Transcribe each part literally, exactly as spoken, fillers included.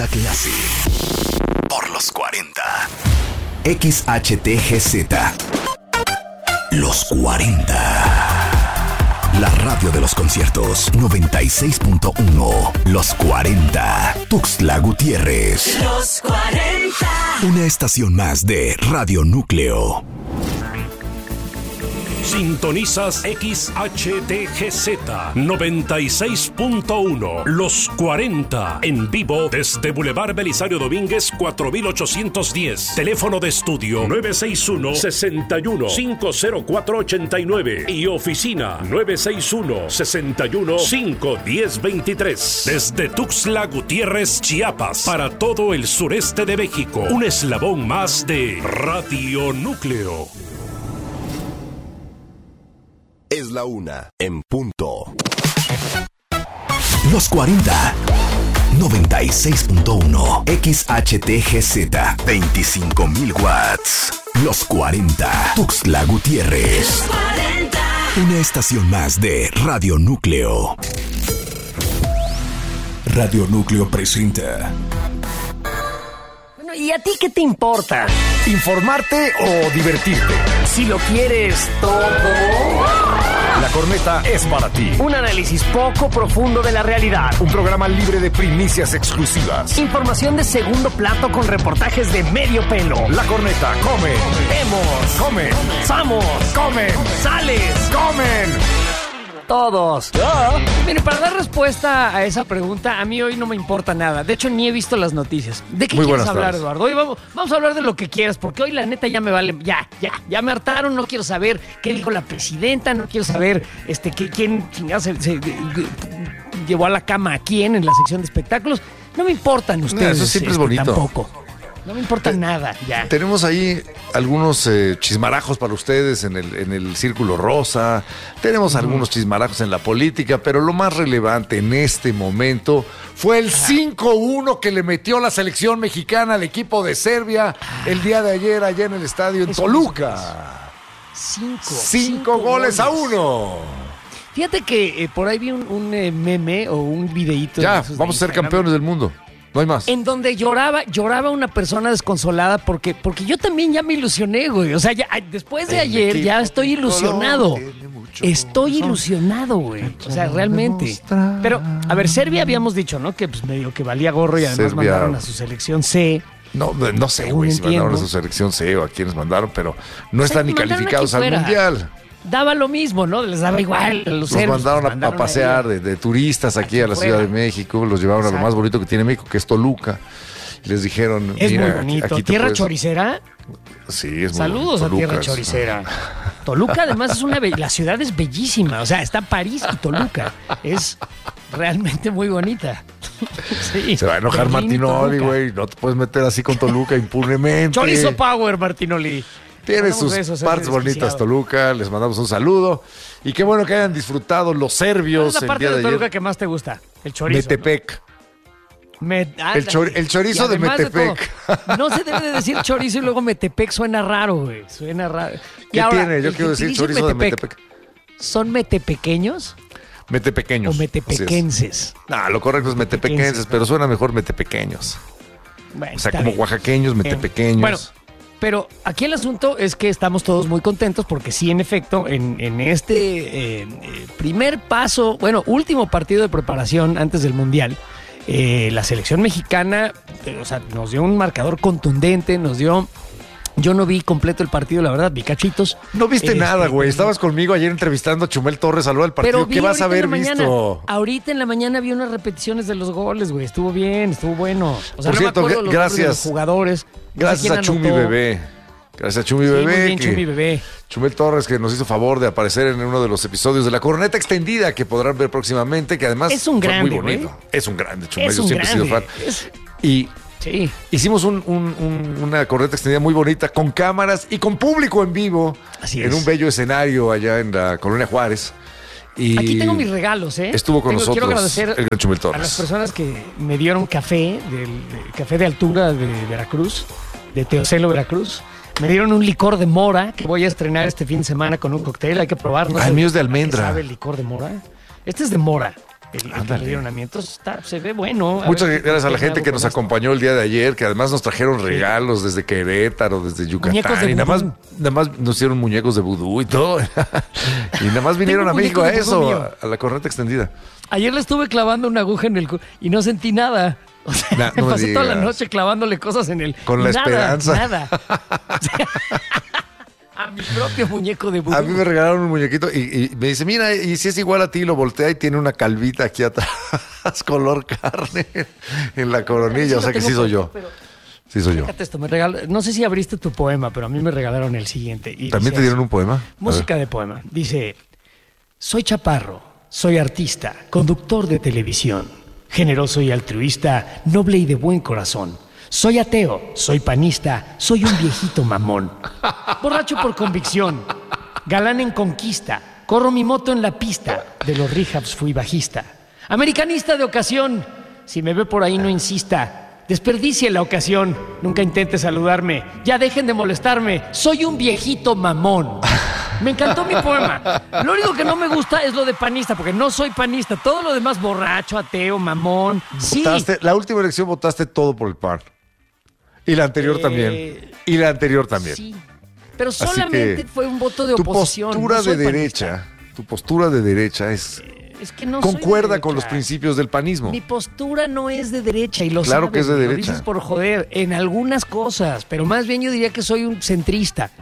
La clase por los cuarenta. X H T G Z. Los cuarenta. La radio de los conciertos. noventa y seis punto uno. Los cuarenta. Tuxtla Gutiérrez. Los cuarenta. Una estación más de Radio Núcleo. Sintonizas X H T G Z noventa y seis punto uno. Los cuarenta. En vivo desde Boulevard Belisario Domínguez cuatro mil ochocientos diez. Teléfono de estudio nueve seis uno, seis uno, cinco cero cuatro, ocho nueve. Y oficina nueve seis uno, seis uno, cinco uno cero, dos tres. Desde Tuxtla Gutiérrez, Chiapas. Para todo el sureste de México. Un eslabón más de Radio Núcleo. Es la una en punto. Los cuarenta. noventa y seis punto uno. X H T G Z. veinticinco mil watts. Los cuarenta. Tuxtla Gutiérrez. Los cuarenta. Una estación más de Radio Núcleo. Radio Núcleo presenta. Bueno, ¿y a ti qué te importa? ¿Informarte o divertirte? Si lo quieres todo. La corneta es para ti. Un análisis poco profundo de la realidad. Un programa libre de primicias exclusivas. Información de segundo plato con reportajes de medio pelo. La corneta come. Vemos. Come. Somos. Comen. Sales. Comen. Todos. Oh. Mire, para dar respuesta a esa pregunta, a mí hoy no me importa nada. De hecho, ni he visto las noticias. ¿De qué Muy quieres buenas hablar, tardes. Eduardo? Hoy vamos, vamos a hablar de lo que quieras, porque hoy la neta ya me vale. Ya, ya, ya me hartaron. No quiero saber qué dijo la presidenta. No quiero saber este, qué, quién chingada se, se, se llevó a la cama a quién en la sección de espectáculos. No me importan ustedes. Eso siempre este, es bonito. Tampoco. No me importa Te, nada, ya. Tenemos ahí algunos eh, chismarajos para ustedes en el, en el Círculo Rosa. Tenemos uh-huh. algunos chismarajos en la política, pero lo más relevante en este momento fue el cinco uno que le metió la selección mexicana al equipo de Serbia el día de ayer allá en el estadio en eso, Toluca. Eso, cinco. Cinco, cinco goles, goles a uno. Fíjate que eh, por ahí vi un, un eh, meme o un videíto. Ya, vamos a ser campeones del mundo. No hay más. En donde lloraba, lloraba una persona desconsolada porque, porque yo también ya me ilusioné, güey. O sea, ya, después de ayer ya estoy ilusionado. Estoy ilusionado, güey. O sea, realmente. Pero, a ver, Serbia habíamos dicho, ¿no? Que pues medio que valía gorro y además Serbia... mandaron a su selección C. No, no sé, güey, si mandaron a su selección C o a quienes mandaron, pero no están ni calificados al Mundial. Daba lo mismo, ¿no? Les daba igual. Los, los serbios, mandaron, los mandaron a, a pasear de, de turistas aquí a la fuera. Ciudad de México. Los llevaron Exacto. a lo más bonito que tiene México, que es Toluca. Y les dijeron... Es mira, muy bonito. Aquí, aquí ¿Tierra puedes... choricera? Sí, es Saludos muy bonito. a Tierra Choricera. Toluca, además, es una... Be... La ciudad es bellísima. O sea, está París y Toluca. Es realmente muy bonita. Sí. Se va a enojar Martinoli, güey. No te puedes meter así con Toluca impunemente. Chorizo Power, Martinoli. Tiene sus besos, partes bonitas Toluca, les mandamos un saludo. Y qué bueno que hayan disfrutado los serbios. ¿Cuál es la parte el día de Toluca ayer? que más te gusta? El chorizo. Metepec. ¿No? Me, el, chor, el chorizo de Metepec. De no se debe de decir chorizo y luego Metepec, suena raro, güey. Suena raro. Y ¿Qué ahora, tiene? Yo quiero decir chorizo Metepec, de Metepec. ¿Son metepequeños? Metepequeños. O metepequenses. No, lo correcto es metepequenses, pero suena mejor metepequeños. Bueno, o sea, como bien. Oaxaqueños, metepequeños. Bueno. Pero aquí el asunto es que estamos todos muy contentos porque sí, en efecto, en, en este eh, primer paso, bueno, último partido de preparación antes del Mundial, eh, la selección mexicana, eh, o sea, nos dio un marcador contundente, nos dio... Yo no vi completo el partido, la verdad, vi cachitos. No viste este, nada, güey. Estabas conmigo ayer entrevistando a Chumel Torres a lo del partido. ¿Qué vas a haber visto? Ahorita en la mañana vi unas repeticiones de los goles, güey. Estuvo bien, estuvo bueno. O sea, Por no cierto, me acuerdo los gracias. De los jugadores. Gracias a Chumi Bebé. Gracias a Chumi sí, Bebé. Muy bien, que, Chumi Bebé. Chumel Torres, que nos hizo favor de aparecer en uno de los episodios de La Corneta Extendida, que podrán ver próximamente, que además es un grande, fue muy bonito. Güey. Es un grande, Chumel. Es Yo un siempre grande. he sido fan. Es... Y... Sí. Hicimos un, un, un, una corneta extendida muy bonita, con cámaras y con público en vivo. Así en es. un bello escenario allá en la Colonia Juárez. Y aquí tengo mis regalos, ¿eh? Estuvo con tengo, nosotros quiero agradecer el gran Chumel Torres. A las personas que me dieron café, del, del café de altura de Veracruz, de Teocelo, Veracruz. Me dieron un licor de mora que voy a estrenar este fin de semana con un cóctel. Hay que probarlo. Ah, el mío es de almendra. ¿Sabe el licor de mora? Este es de mora. el, el que le dieron a mí. Entonces está, se ve bueno. A Muchas ver, gracias a la ¿qué gente hago que con nos esto? acompañó el día de ayer, que además nos trajeron regalos desde Querétaro, desde Muñecos Yucatán. de Y nada más, vudú. nada más nos hicieron muñecos de vudú y todo. Y nada más vinieron Tengo a México a muñecos de vudú eso, mío. a, a la corneta extendida. Ayer le estuve clavando una aguja en el cu- y no sentí nada. O sea, Nah, no me pasé toda la digas. noche clavándole cosas en el. Con la nada, esperanza. Nada. O sea, a mi propio muñeco de vudú. A mí me regalaron un muñequito y, y me dice, mira, y si es igual a ti, lo voltea y tiene una calvita aquí atrás, color carne, en la coronilla. Sí O lo sea que tengo sí soy yo. puesto, pero Sí soy yo. fíjate esto, me regal- no sé si abriste tu poema, pero a mí me regalaron el siguiente. Y ¿También dice te dieron así. un poema? A Música ver. de poema. Dice, soy chaparro, soy artista, conductor de televisión, generoso y altruista, noble y de buen corazón. Soy ateo, soy panista, soy un viejito mamón. Borracho por convicción, galán en conquista, corro mi moto en la pista, de los rehabs fui bajista. Americanista de ocasión, si me ve por ahí no insista, desperdicie la ocasión, nunca intente saludarme, ya dejen de molestarme, soy un viejito mamón. Me encantó mi poema. Lo único que no me gusta es lo de panista, porque no soy panista. Todo lo demás, borracho, ateo, mamón. Sí. Votaste- la última elección votaste todo por el P A N. Y la anterior Eh, también. Y la anterior también. Sí. Pero Así solamente que fue un voto de Tu oposición. postura no soy de panista. derecha, tu postura de derecha es Es que no soy de concuerda con los derecha. principios del panismo. Mi postura no es de derecha y lo Claro sabes, que es de lo derecha. dices por joder, en algunas cosas, pero más bien yo diría que soy un centrista.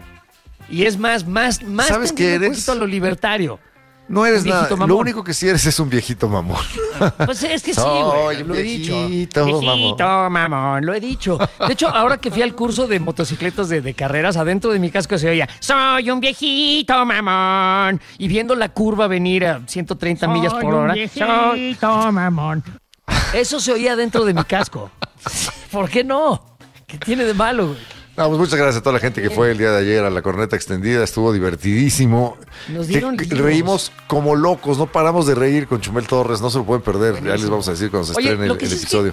Y es más, más, más ¿Sabes tendido qué un eres? poquito a lo libertario. No eres Un nada. viejito Lo mamón. único que sí eres es un viejito mamón. Pues es que sí, Soy güey, un lo he dicho. viejito Viejito, mamón, lo he dicho. De hecho, ahora que fui al curso de motocicletas de, de carreras, adentro de mi casco se oía, soy un viejito, mamón. Y viendo la curva venir a ciento treinta millas por hora, soy mamón. Eso se oía dentro de mi casco. ¿Por qué no? ¿Qué tiene de malo, güey? No, pues muchas gracias a toda la gente que fue el día de ayer a la corneta extendida. Estuvo divertidísimo. Nos dieron Que- que libros. reímos como locos. No paramos de reír con Chumel Torres. No se lo pueden perder. Ya les Buenísimo. vamos a decir cuando se Oye, estrene lo el, que el sí es que- episodio.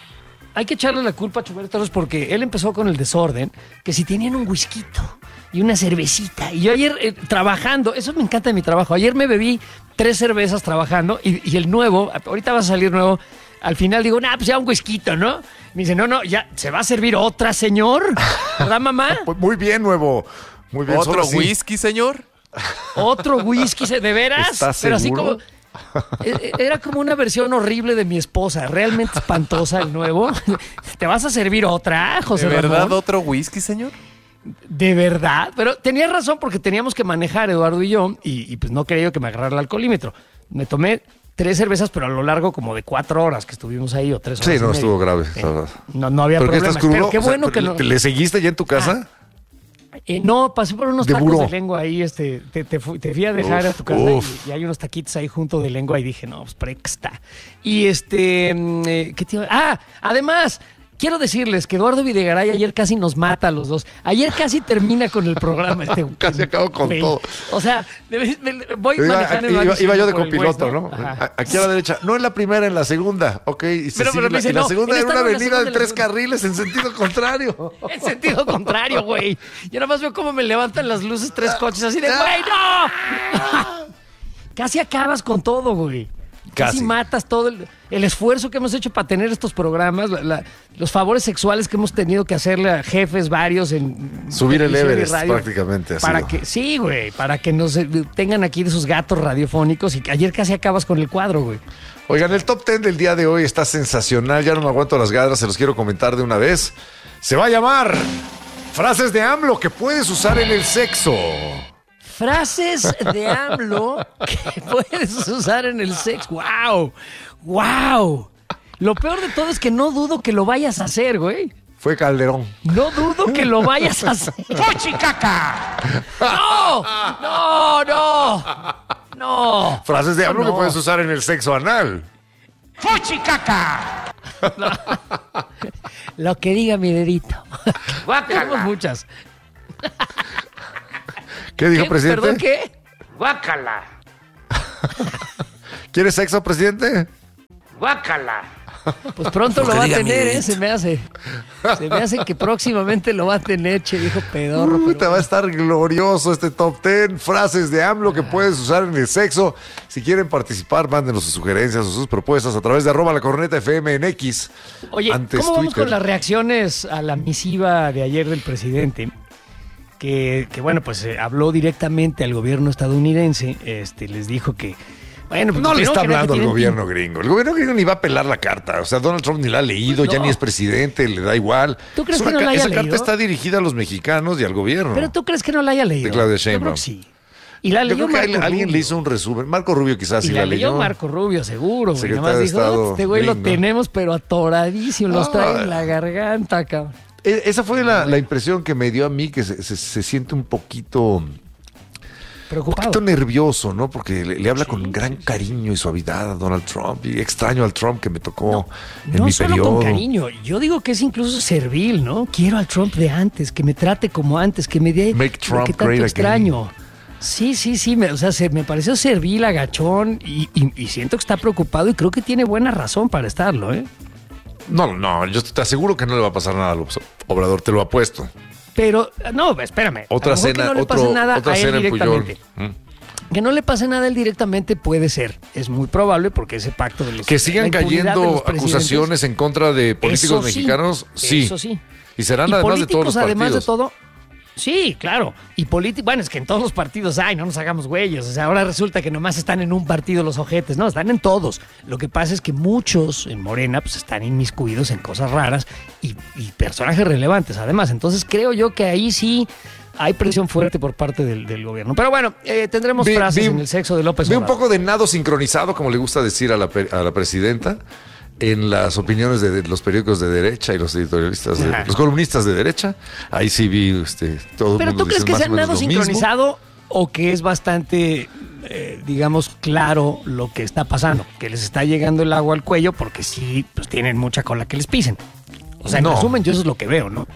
Hay que echarle la culpa a Chumel Torres porque él empezó con el desorden, que si tenían un whisky y una cervecita. Y yo ayer eh, trabajando, eso me encanta de mi trabajo. Ayer me bebí tres cervezas trabajando y, y el nuevo, ahorita va a salir nuevo. Al final digo, nah, pues ya un whisky, ¿no? Me dice, no, no, ya, ¿se va a servir otra, señor? ¿Verdad, mamá? Pues muy bien, nuevo. Muy bien. ¿Otro solo así. whisky, señor? Otro whisky, ¿se- ¿de veras? ¿Estás Pero así seguro? como... eh, Era como una versión horrible de mi esposa, realmente espantosa el nuevo. ¿Te vas a servir otra, José ¿De verdad Ramón? otro whisky, señor? De verdad, pero tenía razón porque teníamos que manejar Eduardo y yo y, y pues no quería yo que me agarrara el alcoholímetro. Me tomé tres cervezas, pero a lo largo como de cuatro horas que estuvimos ahí o tres horas. Sí, y no, media. estuvo grave. Eh, la verdad. no, no había ¿Pero qué problema. estás crudo? Pero qué O sea, bueno que ¿le- lo... ¿Le seguiste ya en tu casa? Eh, no, pasé por unos De tacos buró. de lengua ahí, este, te, te, fui, te fui a dejar Uf, a tu casa uf. y, y hay unos taquitos ahí junto de lengua y dije, no, pues prexta. Y este, mm, eh, ¿qué te iba- Ah, además, quiero decirles que Eduardo Videgaray ayer casi nos mata a los dos. Ayer casi termina con el programa. Este, Casi acabo con güey. todo. O sea, me- me- voy Iba, manejando y iba- va iba diciendo yo de por el copiloto, Waze, ¿no? Ajá. A- Aquí a la derecha. No en la primera, en la segunda. Ok, y, se Pero- sigue pero me la, dice, y la no, segunda en era esta una no, en la avenida segunda, de en la tres segunda. carriles en sentido contrario. En sentido contrario, güey. Yo nada más veo cómo me levantan las luces tres coches así de, güey, no. Casi acabas con todo, güey. Casi, Casi. matas todo el, el esfuerzo que hemos hecho para tener estos programas, la- la- los favores sexuales que hemos tenido que hacerle a jefes varios en Subir el televisión y Everest, radio, prácticamente, ha Para sido. que, sí, güey, para que nos eh, tengan aquí de sus gatos radiofónicos y que ayer casi acabas con el cuadro, güey. Oigan, el top ten del día de hoy está sensacional. Ya no me aguanto las ganas, se los quiero comentar de una vez. Se va a llamar Frases de AMLO que puedes usar en el sexo. Frases de AMLO que puedes usar en el sexo. ¡Wow! ¡Wow! Lo peor de todo es que no dudo que lo vayas a hacer, güey. Fue Calderón. No dudo que lo vayas a hacer. ¡Fuchicaca! ¡No! ¡No, no! ¡No! Frases de AMLO No. que puedes usar en el sexo anal. ¡Fuchicaca! Lo que diga mi dedito. Tenemos muchas. ¿Qué dijo, ¿Qué? presidente? ¿Perdón qué? ¡Guácala! ¿Quieres sexo, presidente? ¡Guácala! Pues pronto Lo lo que va a diga tener, mi ¿eh? Se me hace. Se me hace que próximamente lo va a tener, che, viejo pedorro. Uy, pero te va a bueno. estar glorioso este top ten. Frases de AMLO que puedes usar en el sexo. Si quieren participar, mándenos sus sugerencias o sus propuestas a través de arroba la corneta F M en X. Oye, antes ¿cómo vamos Twitter. con las reacciones a la misiva de ayer del presidente? Que, que bueno, pues eh, habló directamente al gobierno estadounidense. Este, les dijo que, bueno, pues, No le primero está que nada hablando que al tienen- gobierno gringo. El gobierno gringo ni va a pelar la carta. O sea, Donald Trump ni la ha leído, Pues ya no. ni es presidente, le da igual. ¿Tú crees Es que una no la ca- haya Esa carta leído? está dirigida a los mexicanos y al gobierno. Pero tú crees que no la haya leído. De Claudia Yo creo Sheinbaum. que sí. Y la Yo leyó creo que Marco alguien Rubio. le hizo un resumen. Marco Rubio quizás Y sí la la leyó leyó. Marco Rubio, seguro. güey. Secretario Nada más de dijo, Estado "No, este güey lo gringo". tenemos, pero atoradísimo. Los No. trae en la garganta, cabrón. E- Esa fue la, la impresión que me dio a mí, que se, se- se siente un poquito, un Preocupado. poquito nervioso, ¿no? Porque le, le habla Sí, con gran sí, sí. cariño y suavidad a Donald Trump. Y extraño al Trump que me tocó en No mi solo periodo. con cariño, yo digo que es incluso servil, ¿no? Quiero al Trump de antes, que me trate como antes, que me dé Make lo Trump que tanto great again. extraño. Sí, sí, sí, me, o sea, se, me pareció servil, agachón y, y- y siento que está preocupado y creo que tiene buena razón para estarlo, ¿eh? No, no, yo te aseguro que no le va a pasar nada a López Obrador, te lo apuesto. Pero, no, espérame. Otra a lo mejor cena, que no le otro, pase nada otra a él cena en Puyol. directamente. Mm. Que no le pase nada a él directamente puede ser. Es muy probable porque ese pacto de los Que sigan la impunidad de cayendo los presidentes, acusaciones en contra de políticos eso sí, mexicanos, sí. Eso sí. Y serán Y además de todos políticos, los además partidos. de todo. Sí, claro. Y políticos, bueno, es que en todos los partidos, ay, no nos hagamos güeyes. O sea, ahora resulta que nomás están en un partido los ojetes. No, están en todos. Lo que pasa es que muchos en Morena pues están inmiscuidos en cosas raras y, y personajes relevantes, además. Entonces creo yo que ahí sí hay presión fuerte por parte del, del gobierno. Pero bueno, eh, tendremos Vi- frases vi- en el sexo de López Vi un Obrador. poco de nado sincronizado, como le gusta decir a la, pe- a la presidenta, en las opiniones de, de los periódicos de derecha y los editorialistas, de- Ajá. los columnistas de derecha. Ahí sí vi este, todo el ¿Pero mundo tú crees diciendo que más sea o menos nado lo mismo. sincronizado o que es bastante, eh, digamos, claro lo que está pasando? Que les está llegando el agua al cuello porque sí, pues tienen mucha cola que les pisen. O sea, en No. resumen, yo eso es lo que veo, ¿no?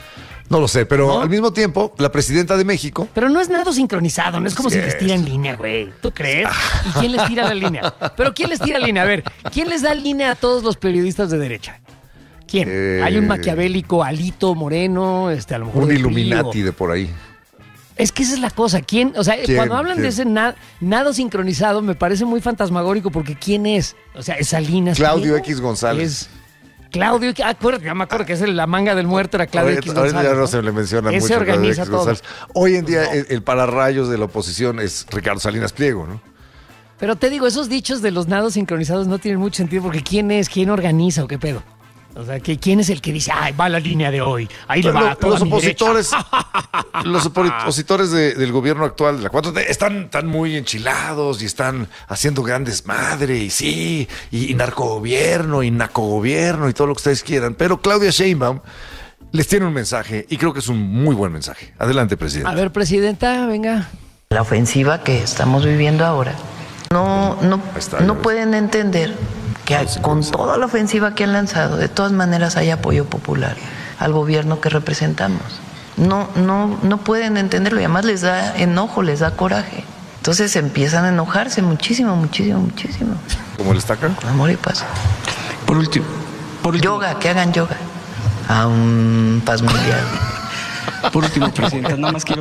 No lo sé, pero ¿No? al mismo tiempo, la presidenta de México, Pero no es nado sincronizado, no es como Sí si les es. tira en línea, güey. ¿Tú crees? ¿Y quién les tira la línea? Pero ¿quién les tira línea? A ver, ¿quién les da línea a todos los periodistas de derecha? ¿Quién? Eh, Hay un maquiavélico Alito Moreno, este, a lo mejor un del P R I, Illuminati o- de por ahí. Es que esa es la cosa. ¿Quién? O sea, ¿Quién? cuando hablan ¿Quién? de ese na- nado sincronizado, me parece muy fantasmagórico porque ¿quién es? O sea, es Salinas. Claudio Pliego? X González. Es Claudio, ah, acuérdate, ya me acuerdo que es el- la manga del muerto, era Claudio Ahorita, X ahorita González. ya no se le menciona Ese mucho a Claudio organiza X todo. González. Hoy en día el, el pararrayos de la oposición es Ricardo Salinas Pliego, ¿no? Pero te digo, esos dichos de los nados sincronizados no tienen mucho sentido porque ¿quién es? ¿Quién organiza o qué pedo? O sea, ¿que ¿quién es el que dice, ay, va la línea de hoy? Ahí le Pero va lo- toda los mi derecha"? opositores, los opositores de- del gobierno actual de la cuatro T están, están muy enchilados y están haciendo grandes madre y sí, y, y narcogobierno y nacogobierno y todo lo que ustedes quieran. Pero Claudia Sheinbaum les tiene un mensaje y creo que es un muy buen mensaje. Adelante, presidente. A ver, presidenta, venga. La ofensiva que estamos viviendo ahora. No, no, Ahí está, no ya pueden entender que Ah, sí, con sí. toda la ofensiva que han lanzado, de todas maneras hay apoyo popular al gobierno que representamos. No, no, no pueden entenderlo y además les da enojo, les da coraje. Entonces empiezan a enojarse muchísimo, muchísimo, muchísimo. ¿Cómo le está acá? Con amor y paz. Por último, por último, Yoga, que hagan yoga. A un paz mundial. por último, presidenta, nada más quiero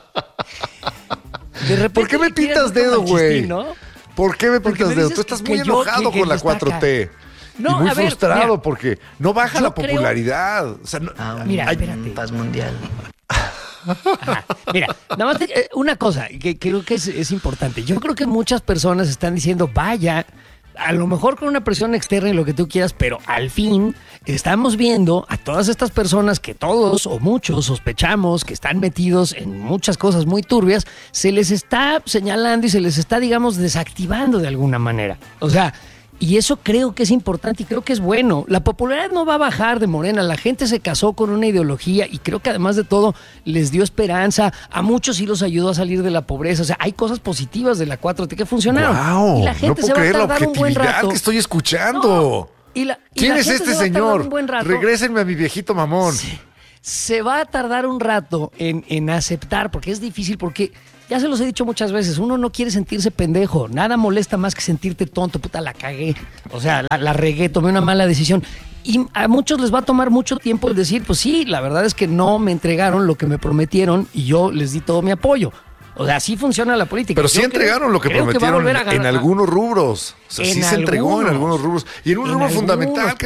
De repente ¿Por qué me le tiras pintas así como dedo, al güey? chistín, ¿no? ¿Por qué me Porque pintas me dedo? dices Tú estás que muy yo, enojado que- que con la está acá. cuatro T. No, y muy a ver, frustrado mira, porque no baja yo la creo- popularidad. O sea, no- A un Mira, espérate. paz mundial. Ajá. Mira, nada más te- eh, una cosa que creo que es, es importante. Yo creo que muchas personas están diciendo, vaya, a lo mejor con una presión externa y lo que tú quieras, pero al fin estamos viendo a todas estas personas que todos o muchos sospechamos que están metidos en muchas cosas muy turbias, se les está señalando y se les está, digamos, desactivando de alguna manera. O sea, y eso creo que es importante y creo que es bueno. La popularidad no va a bajar de Morena. La gente se casó con una ideología y creo que además de todo les dio esperanza. A muchos sí los ayudó a salir de la pobreza. O sea, hay cosas positivas de la cuatro T que funcionaron. ¡Guau! Y la No gente puedo se va a creer la tardar un buen objetividad rato. que estoy escuchando. No. Y la- y ¿Quién la es gente este se va a tardar señor? un buen rato. Regrésenme a mi viejito mamón. se va a tardar un rato en, en aceptar, porque es difícil, porque ya se los he dicho muchas veces, uno no quiere sentirse pendejo, nada molesta más que sentirte tonto, puta, la cagué, o sea, la, la regué, tomé una mala decisión. Y a muchos les va a tomar mucho tiempo el decir, pues sí, la verdad es que no me entregaron lo que me prometieron y yo les di todo mi apoyo. O sea, así funciona la política. Pero sí Yo entregaron creo, lo que creo prometieron que va a volver a en ganar. algunos rubros. O sea, En sí se entregó en algunos. algunos rubros. Y en un En rubro algunos, fundamental, que